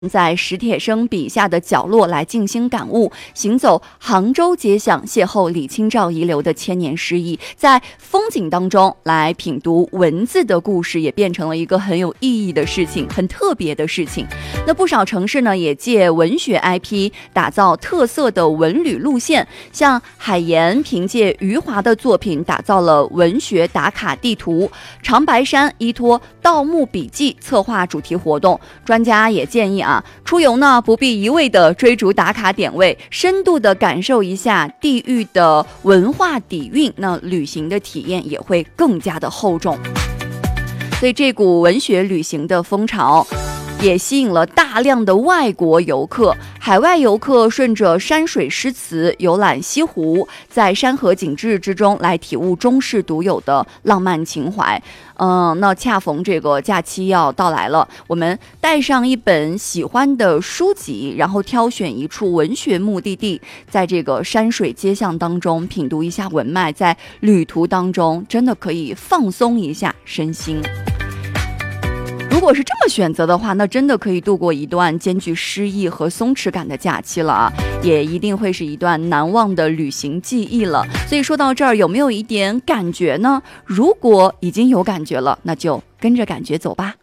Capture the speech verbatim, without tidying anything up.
在史铁生笔下的角落来静心感悟，行走杭州街巷，邂逅李清照遗留的千年诗意，在风景当中来品读文字的故事，也变成了一个很有意义的事情，很特别的事情。那不少城市呢，也借文学 I P 打造特色的文旅路线，像海盐凭借余华的作品打造了文学打卡地图，长白山依托盗墓笔记策划主题活动。专家也建议啊，出游呢不必一味的追逐打卡点位，深度的感受一下地域的文化底蕴，那旅行的体验也会更加的厚重。所以这股文学旅行的风潮也吸引了大量的外国游客，海外游客顺着山水诗词游览西湖，在山河景致之中来体悟中式独有的浪漫情怀。嗯，那恰逢这个假期要到来了，我们带上一本喜欢的书籍，然后挑选一处文学目的地，在这个山水街巷当中品读一下文脉，在旅途当中真的可以放松一下身心。如果是这么选择的话，那真的可以度过一段兼具诗意和松弛感的假期了啊，也一定会是一段难忘的旅行记忆了。所以说到这儿，有没有一点感觉呢？如果已经有感觉了，那就跟着感觉走吧。